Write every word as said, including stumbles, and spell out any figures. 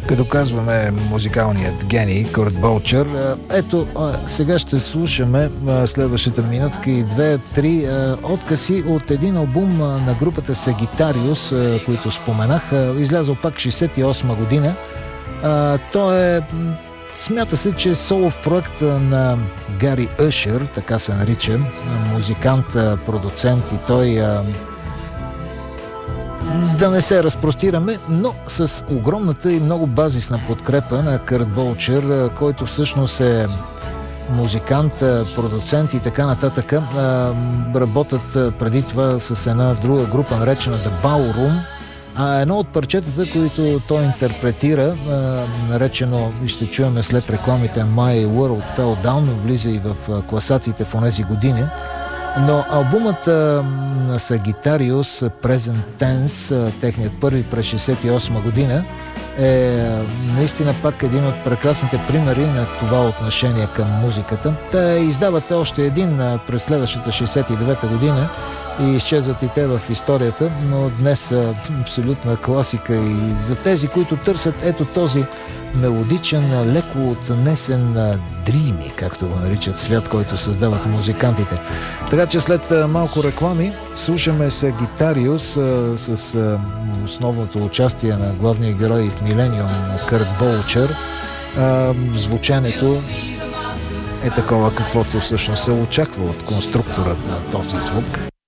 Като казваме музикалният гений Кърт Бълчър. Ето, сега ще слушаме следващата минутка и две-три откъси от един албум на групата Сагитариус, които споменах. Излязъл пак шейсет и осма година. Той е... Смята се, че е солов проект на Гари Ушър, така се нарича, музикант, продуцент, и той... Да не се разпростираме, но с огромната и много базисна подкрепа на Кърт Бълчър, който всъщност е музикант, продуцент и така нататък. Работят преди това с една друга група, наречена The Ballroom. А едно от парчетата, които той интерпретира, наречено, и ще чуем след рекламите, My World Fell Down, влиза и в класациите в онези години. Но албумът на Сагитариус, Present Tense, техният първи през шейсет и осма година, е наистина пак един от прекрасните примери на това отношение към музиката. Те издават още един през следващата шейсет и девета година и изчезват и те в историята, но днес са абсолютна класика и за тези, които търсят ето този мелодичен, леко отнесен дрими, както го наричат, свят, който създават музикантите. Така че след малко реклами слушаме Сагитариус с основното участие на главния герой в Милениум Кърт Бълчър. Звученето е такова, каквото всъщност се очаква от конструкторът на този звук.